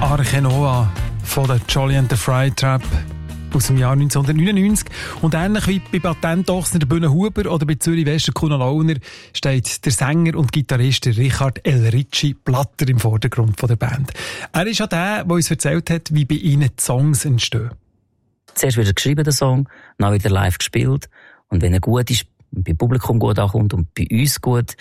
Arche Noah von der Jolly and the Flytrap aus dem Jahr 1999. Und ähnlich wie bei Patentochsner Bühne Huber oder bei Zürich Wester Kuno Launer steht der Sänger und Gitarrist Richard Elricci Platter im Vordergrund von der Band. Er ist auch der uns erzählt hat, wie bei ihnen die Songs entstehen. Zuerst wird er geschrieben, der Song, dann wieder live gespielt. Und wenn er gut ist, beim Publikum gut ankommt und bei uns gut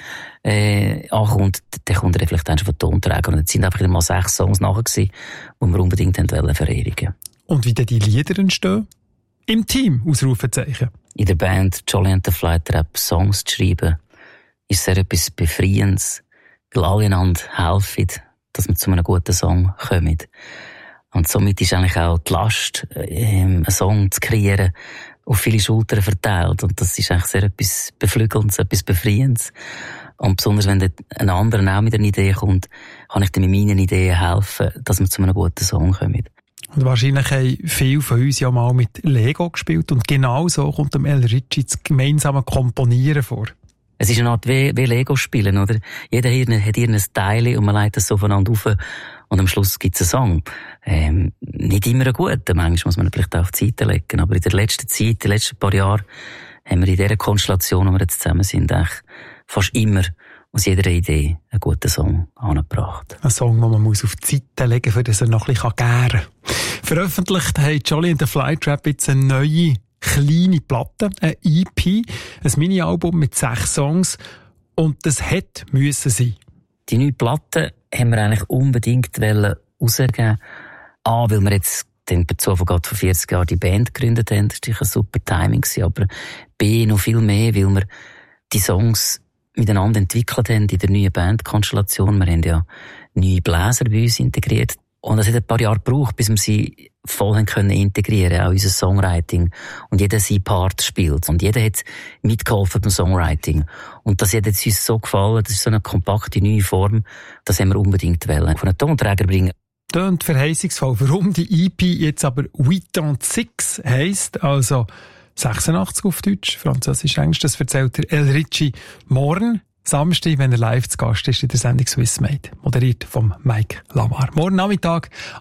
ankommt, dann kommt er vielleicht dann schon von Tonträger. Und es sind einfach mal 6 Songs nachher gewesen, die wir unbedingt verewigen. Und wie denn die Lieder entstehen? Im Team, Ausrufezeichen. In der Band Jolly and the Flytrap Songs zu schreiben, ist sehr etwas Befreiendes, weil alle einander helfen, dass wir zu einem guten Song kommen. Und somit ist eigentlich auch die Last, einen Song zu kreieren, auf viele Schultern verteilt. Und das ist eigentlich sehr etwas Beflügelndes, etwas Befreiendes. Und besonders, wenn dann ein anderer auch mit einer Idee kommt, kann ich dann mit meinen Ideen helfen, dass wir zu einem guten Song kommen. Und wahrscheinlich haben viele von uns ja mal mit Lego gespielt. Und genau so kommt dem Elricci das gemeinsame Komponieren vor. Es ist eine Art wie Lego-Spielen, oder? Jeder hier hat hier ein Teil und man legt das so voneinander auf und am Schluss gibt es einen Song. Nicht immer einen guten, manchmal muss man vielleicht auch auf die Seite legen, aber in der letzten Zeit, die letzten paar Jahre, haben wir in dieser Konstellation, wo wir jetzt zusammen sind, eigentlich fast immer aus jeder Idee einen guten Song angebracht. Ein Song, den man auf die Seite legen muss, für das er noch ein bisschen gären kann. Veröffentlicht haben Jolly and the Flytrap jetzt eine neue kleine Platte, eine EP, ein Mini-Album mit 6 Songs. Und das müssen sein. Die neue Platte haben wir eigentlich unbedingt rausgeben. A, weil wir jetzt den Bezug vor 40 Jahren die Band gegründet haben. Das war ein super Timing. Aber B, noch viel mehr, weil wir die Songs miteinander entwickelt haben in der neuen Bandkonstellation. Wir haben ja neue Bläser bei uns integriert. Und es hat ein paar Jahre gebraucht, bis wir sie voll können integrieren, auch unser Songwriting. Und jeder seinen Part spielt. Und jeder hat mitgeholfen beim Songwriting. Und das hat jetzt uns so gefallen, das ist so eine kompakte neue Form, das haben wir unbedingt wollen. Von einem Tonträger bringen. Tönt verheißungsvoll. Warum die EP jetzt aber 86 heisst, also 86 auf Deutsch, Französisch, Englisch, das erzählt der Elricci morgen. Samstag, wenn er live zu Gast ist in der Sendung Swiss Made, moderiert vom Mike Lamar. Morgen Nachmittag